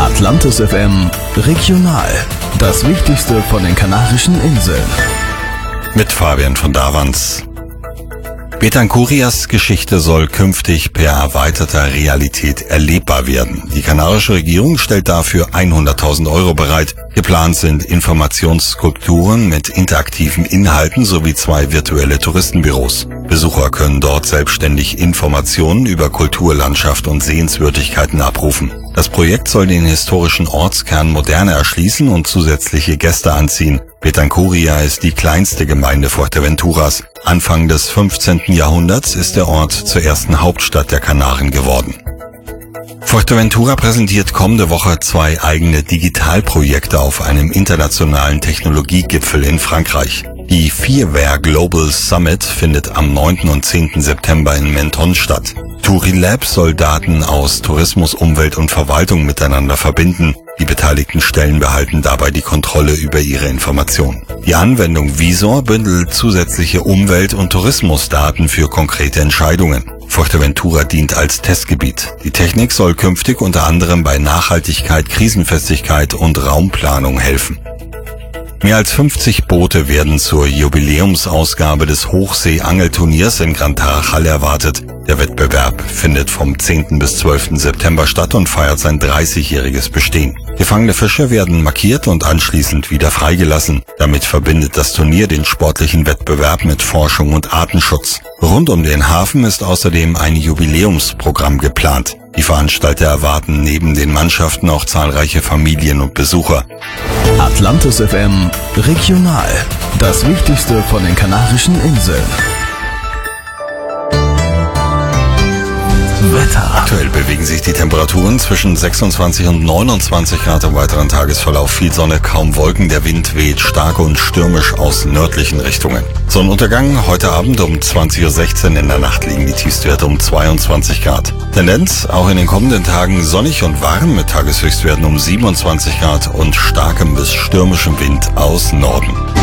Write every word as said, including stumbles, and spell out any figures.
Atlantis F M Regional. Das Wichtigste von den Kanarischen Inseln. Mit Fabian von Davans. Betancurias Geschichte soll künftig per erweiterter Realität erlebbar werden. Die kanarische Regierung stellt dafür hunderttausend Euro bereit. Geplant sind Informationsskulpturen mit interaktiven Inhalten sowie zwei virtuelle Touristenbüros. Besucher können dort selbstständig Informationen über Kultur, Landschaft und Sehenswürdigkeiten abrufen. Das Projekt soll den historischen Ortskern Moderne erschließen und zusätzliche Gäste anziehen. Betancuria ist die kleinste Gemeinde Fuerteventuras. Anfang des fünfzehnten Jahrhunderts ist der Ort zur ersten Hauptstadt der Kanaren geworden. Fuerteventura präsentiert kommende Woche zwei eigene Digitalprojekte auf einem internationalen Technologiegipfel in Frankreich. Die Fireware Global Summit findet am neunten und zehnten September in Menton statt. Turilab soll Daten aus Tourismus, Umwelt und Verwaltung miteinander verbinden. Die beteiligten Stellen behalten dabei die Kontrolle über ihre Informationen. Die Anwendung Visor bündelt zusätzliche Umwelt- und Tourismusdaten für konkrete Entscheidungen. Fuerteventura dient als Testgebiet. Die Technik soll künftig unter anderem bei Nachhaltigkeit, Krisenfestigkeit und Raumplanung helfen. Mehr als fünfzig Boote werden zur Jubiläumsausgabe des Hochsee-Angelturniers in Gran Tarajal erwartet. Der Wettbewerb findet vom zehnten bis zwölften September statt und feiert sein dreißigjähriges Bestehen. Gefangene Fische werden markiert und anschließend wieder freigelassen. Damit verbindet das Turnier den sportlichen Wettbewerb mit Forschung und Artenschutz. Rund um den Hafen ist außerdem ein Jubiläumsprogramm geplant. Die Veranstalter erwarten neben den Mannschaften auch zahlreiche Familien und Besucher. Atlantis F M Regional. Das Wichtigste von den Kanarischen Inseln. Wetter. Aktuell bewegen sich die Temperaturen zwischen sechsundzwanzig und neunundzwanzig Grad im weiteren Tagesverlauf. Viel Sonne, kaum Wolken. Der Wind weht stark und stürmisch aus nördlichen Richtungen. Sonnenuntergang heute Abend um zwanzig Uhr sechzehn. In der Nacht liegen die Tiefstwerte um zweiundzwanzig Grad. Tendenz auch in den kommenden Tagen sonnig und warm mit Tageshöchstwerten um siebenundzwanzig Grad und starkem bis stürmischem Wind aus Norden.